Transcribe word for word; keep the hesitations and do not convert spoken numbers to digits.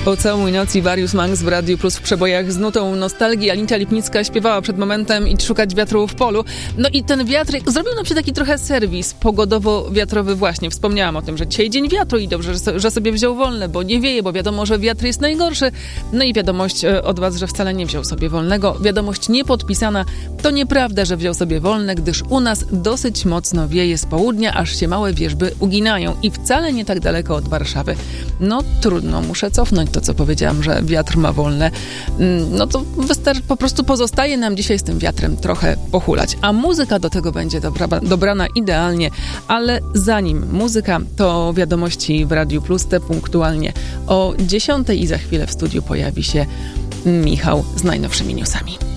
Po całej nocy Warius Manx w Radiu Plus w przebojach z nutą nostalgii. Alicja Lipnicka śpiewała przed momentem Idź szukać wiatru w polu. No i ten wiatr zrobił nam się taki trochę serwis pogodowo-wiatrowy właśnie. Wspomniałam o tym, że dzisiaj dzień wiatru i dobrze, że sobie wziął wolne, bo nie wieje, bo wiadomo, że wiatr jest najgorszy. No i wiadomość od was, że wcale nie wziął sobie wolnego. Wiadomość niepodpisana. To nieprawda, że wziął sobie wolne, gdyż u nas dosyć mocno wieje z południa, aż się małe wierzby uginają i wcale nie tak daleko od Warszawy. No trudno, muszę cofnąć to, co powiedziałam, że wiatr ma wolne. No to wystarczy, po prostu pozostaje nam dzisiaj z tym wiatrem trochę pochulać. A muzyka do tego będzie dobra, dobrana idealnie, ale zanim muzyka, to wiadomości w Radiu Plus, te punktualnie o dziesiątej i za chwilę w studiu pojawi się Michał z najnowszymi newsami.